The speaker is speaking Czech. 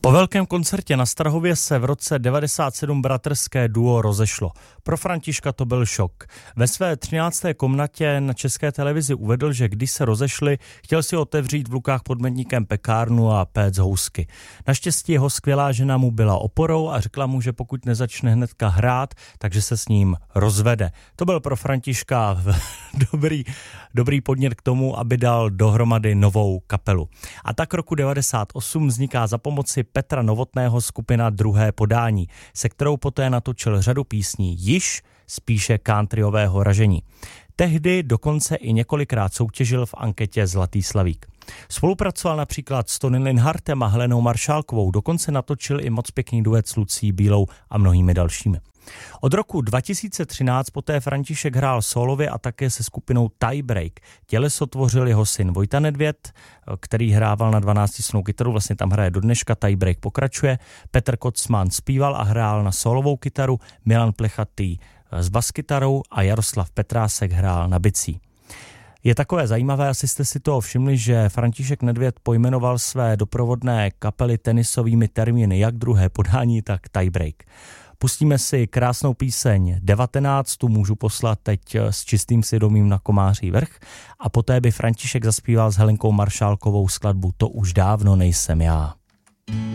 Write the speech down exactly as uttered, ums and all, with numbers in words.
Po velkém koncertě na Strahově se v roce devadesát sedm bratrské duo rozešlo. Pro Františka to byl šok. Ve své třinácté komnatě na České televizi uvedl, že když se rozešli, chtěl si otevřít v Lukách pod Medníkem pekárnu a péct housky. Naštěstí jeho skvělá žena mu byla oporou a řekla mu, že pokud nezačne hnedka hrát, takže se s ním rozvede. To byl pro Františka dobrý, dobrý podnět k tomu, aby dal dohromady novou kapelu. A tak roku devadesát osm vzniká za pomoci Petra Novotného skupina Druhé podání, se kterou poté natočil řadu písní již spíše countryového ražení. Tehdy dokonce i několikrát soutěžil v anketě Zlatý slavík. Spolupracoval například s Tony Linhartem a Helenou Maršálkovou, dokonce natočil i moc pěkný duet s Lucí Bílou a mnohými dalšími. Od roku dva tisíce třináct poté František hrál sólově a také se skupinou Tiebreak. Těleso tvořil jeho syn Vojta Nedvěd, který hrával na dvanáctistrunnou kytaru, vlastně tam hraje do dneška, Tiebreak pokračuje. Petr Kocman zpíval a hrál na sólovou kytaru, Milan Plechatý s baskytarou a Jaroslav Petrásek hrál na bicí. Je takové zajímavé, asi jste si toho všimli, že František Nedvěd pojmenoval své doprovodné kapely tenisovými termíny, jak Druhé podání, tak Tiebreak. Pustíme si krásnou píseň devatenáct, tu můžu poslat teď s čistým svědomím na Komáří vrch a poté by František zaspíval s Helenkou Maršálkovou skladbu To už dávno nejsem já.